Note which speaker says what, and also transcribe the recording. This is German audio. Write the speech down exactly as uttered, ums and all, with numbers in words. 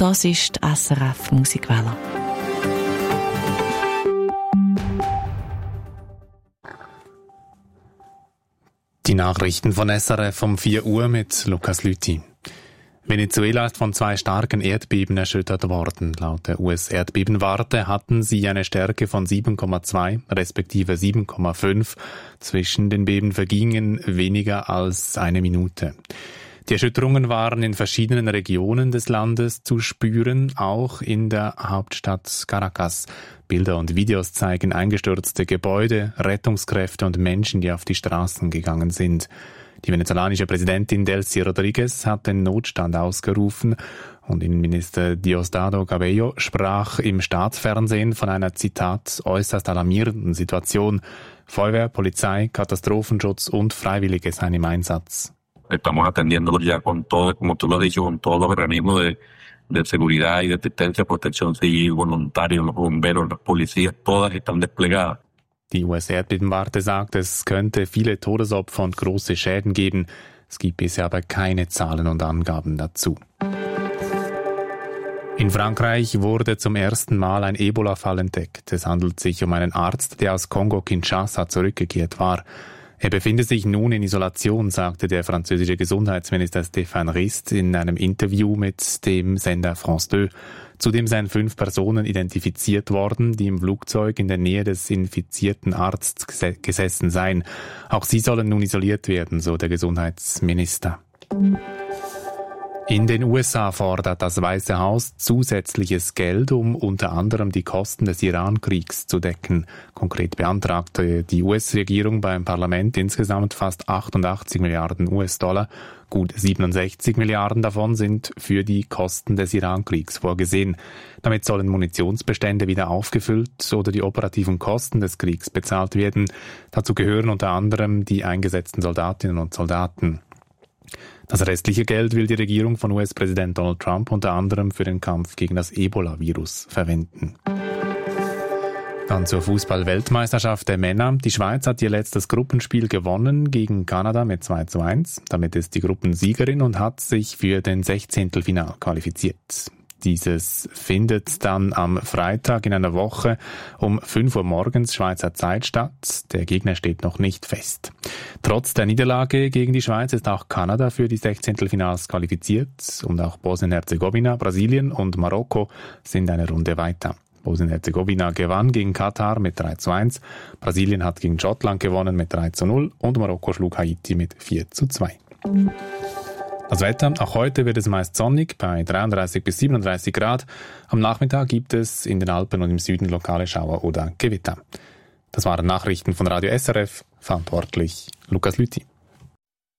Speaker 1: Das ist die S R F Musikwelle.
Speaker 2: Die Nachrichten von S R F um vier Uhr mit Lukas Lüthi. Venezuela ist von zwei starken Erdbeben erschüttert worden. Laut der U S-Erdbebenwarte hatten sie eine Stärke von sieben Komma zwei respektive sieben Komma fünf. Zwischen den Beben vergingen weniger als eine Minute. Die Erschütterungen waren in verschiedenen Regionen des Landes zu spüren, auch in der Hauptstadt Caracas. Bilder und Videos zeigen eingestürzte Gebäude, Rettungskräfte und Menschen, die auf die Straßen gegangen sind. Die venezolanische Präsidentin Delcy Rodriguez hat den Notstand ausgerufen und Innenminister Diosdado Cabello sprach im Staatsfernsehen von einer, Zitat, äußerst alarmierenden Situation. Feuerwehr, Polizei, Katastrophenschutz und Freiwillige seien im Einsatz.
Speaker 3: Estamos atendiendo ya con todo, como tú lo has dicho, con todos los organismos de, de seguridad y de asistencia, protección civil, voluntarios, los bomberos, las policías, todas están desplegadas.
Speaker 2: Die U S-Erdbebenwarte sagt, es könnte viele Todesopfer und große Schäden geben. Es gibt bisher aber keine Zahlen und Angaben dazu. In Frankreich wurde zum ersten Mal ein Ebola-Fall entdeckt. Es handelt sich um einen Arzt, der aus Kongo-Kinshasa zurückgekehrt war. Er befinde sich nun in Isolation, sagte der französische Gesundheitsminister Stéphane Rist in einem Interview mit dem Sender France zwei. Zudem seien fünf Personen identifiziert worden, die im Flugzeug in der Nähe des infizierten Arztes gesessen seien. Auch sie sollen nun isoliert werden, so der Gesundheitsminister. In den U S A fordert das Weiße Haus zusätzliches Geld, um unter anderem die Kosten des Iran-Kriegs zu decken. Konkret beantragte die U S-Regierung beim Parlament insgesamt fast achtundachtzig Milliarden U S-Dollar. Gut siebenundsechzig Milliarden davon sind für die Kosten des Iran-Kriegs vorgesehen. Damit sollen Munitionsbestände wieder aufgefüllt oder die operativen Kosten des Kriegs bezahlt werden. Dazu gehören unter anderem die eingesetzten Soldatinnen und Soldaten. Das restliche Geld will die Regierung von U S-Präsident Donald Trump unter anderem für den Kampf gegen das Ebola-Virus verwenden. Dann zur Fußball-Weltmeisterschaft der Männer. Die Schweiz hat ihr letztes Gruppenspiel gewonnen gegen Kanada mit zwei zu eins. Damit ist die Gruppensiegerin und hat sich für den Sechzehntelfinal qualifiziert. Dieses findet dann am Freitag in einer Woche um fünf Uhr morgens Schweizer Zeit statt. Der Gegner steht noch nicht fest. Trotz der Niederlage gegen die Schweiz ist auch Kanada für die Sechzehntelfinals qualifiziert und auch Bosnien-Herzegowina, Brasilien und Marokko sind eine Runde weiter. Bosnien-Herzegowina gewann gegen Katar mit drei zu eins, Brasilien hat gegen Schottland gewonnen mit drei zu null und Marokko schlug Haiti mit vier zu zwei. Das Wetter, auch heute wird es meist sonnig bei dreiunddreißig bis siebenunddreißig Grad. Am Nachmittag gibt es in den Alpen und im Süden lokale Schauer oder Gewitter. Das waren Nachrichten von Radio S R F, verantwortlich Lukas Lüthi.